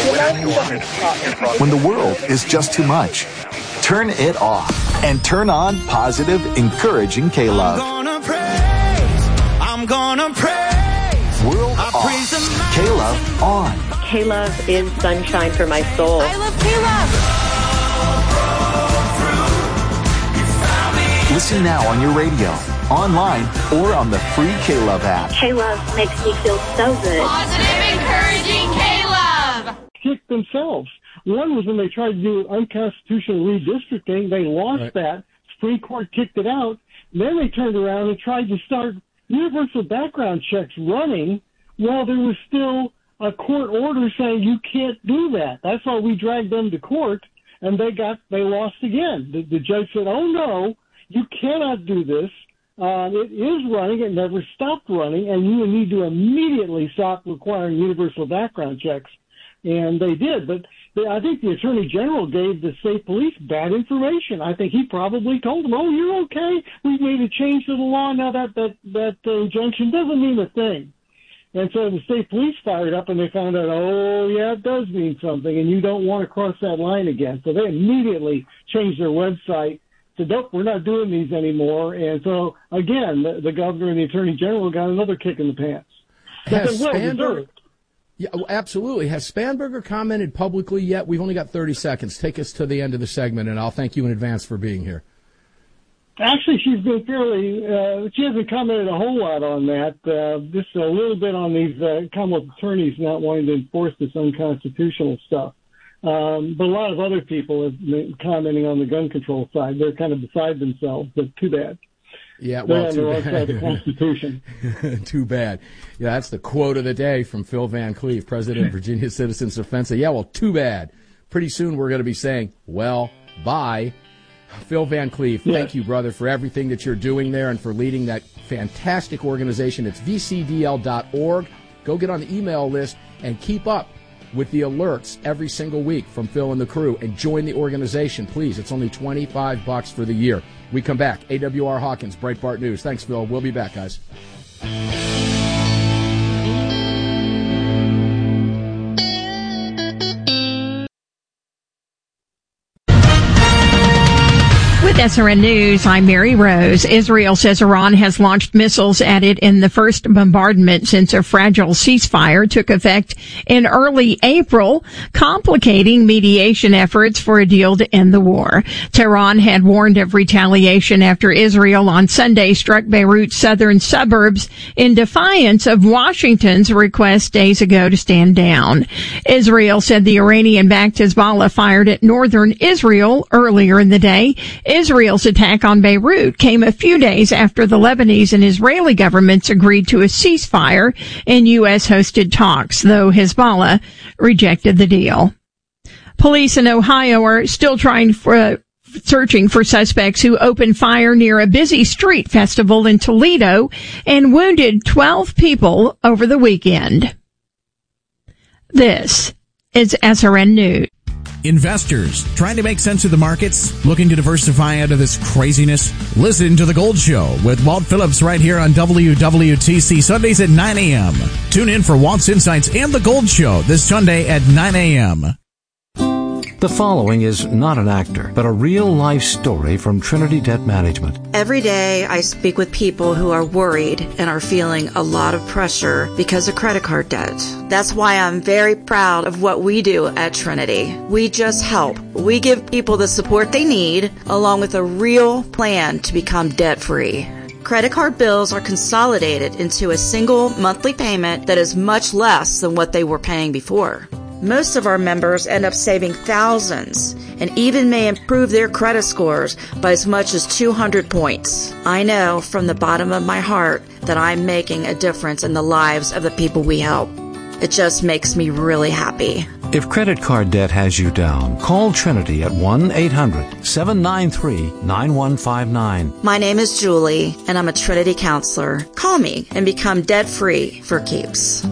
When the world is just too much, turn it off and turn on positive, encouraging K-Love. I'm gonna praise. World off. K-Love on. K-Love is sunshine for my soul. I love K-Love. Listen now on your radio, online, or on the free K-Love app. K-Love makes me feel so good. Positive, encouraging K-Love. Kicked themselves. One was when they tried to do unconstitutional redistricting. They lost that. Supreme Court kicked it out. Then they turned around and tried to start universal background checks running while there was still a court order saying you can't do that. That's why we dragged them to court, and they lost again. The judge said, oh, no, you cannot do this. It is running. It never stopped running, and you need to immediately stop requiring universal background checks. And they did. But I think the Attorney General gave the state police bad information. I think he probably told them, oh, you're okay. We've made a change to the law. Now that injunction doesn't mean a thing. And so the state police fired up, and they found out, oh, yeah, it does mean something, and you don't want to cross that line again. So they immediately changed their website. Said, nope, we're not doing these anymore. And so, again, the governor and the Attorney General got another kick in the pants. Yeah, absolutely. Has Spanberger commented publicly yet? We've only got 30 seconds. Take us to the end of the segment, and I'll thank you in advance for being here. Actually, she's been she hasn't commented a whole lot on that. Just a little bit on these Commonwealth attorneys not wanting to enforce this unconstitutional stuff. But a lot of other people have been commenting on the gun control side. They're kind of beside themselves, but too bad. Yeah, well, too bad. The Constitution. Too bad. Yeah, that's the quote of the day from Phil Van Cleave, president of Virginia Citizens Defense. Yeah, well, too bad. Pretty soon we're going to be saying, well, bye. Phil Van Cleave, thank you, brother, for everything that you're doing there and for leading that fantastic organization. It's vcdl.org. Go get on the email list and keep up with the alerts every single week from Phil and the crew, and join the organization, please. It's only $25 for the year. We come back. AWR Hawkins, Breitbart News. Thanks, Phil. We'll be back, guys. With SRN News, I'm Mary Rose. Israel says Iran has launched missiles at it in the first bombardment since a fragile ceasefire took effect in early April, complicating mediation efforts for a deal to end the war. Tehran had warned of retaliation after Israel on Sunday struck Beirut's southern suburbs in defiance of Washington's request days ago to stand down. Israel said the Iranian-backed Hezbollah fired at northern Israel earlier in the day. Israel's attack on Beirut came a few days after the Lebanese and Israeli governments agreed to a ceasefire in U.S.-hosted talks, though Hezbollah rejected the deal. Police in Ohio are still searching for suspects who opened fire near a busy street festival in Toledo and wounded 12 people over the weekend. This is SRN News. Investors trying to make sense of the markets, looking to diversify out of this craziness? Listen to The Gold Show with Walt Phillips right here on WWTC Sundays at 9 a.m. Tune in for Walt's Insights and The Gold Show this Sunday at 9 a.m. The following is not an actor, but a real-life story from Trinity Debt Management. Every day I speak with people who are worried and are feeling a lot of pressure because of credit card debt. That's why I'm very proud of what we do at Trinity. We just help. We give people the support they need, along with a real plan to become debt-free. Credit card bills are consolidated into a single monthly payment that is much less than what they were paying before. Most of our members end up saving thousands and even may improve their credit scores by as much as 200 points. I know from the bottom of my heart that I'm making a difference in the lives of the people we help. It just makes me really happy. If credit card debt has you down, call Trinity at 1-800-793-9159. My name is Julie, and I'm a Trinity counselor. Call me and become debt-free for keeps.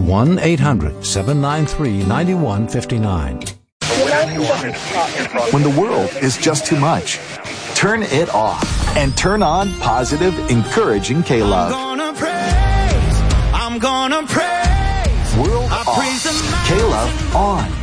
1-800-793-9159. When the world is just too much, turn it off and turn on positive, encouraging K-Love. I'm gonna praise. World off. K-Love on.